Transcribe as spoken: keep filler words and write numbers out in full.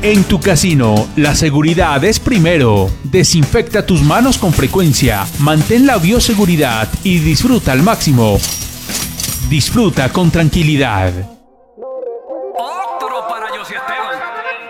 En tu casino, la seguridad es primero. Desinfecta tus manos con frecuencia, mantén la bioseguridad y disfruta al máximo. Disfruta con tranquilidad.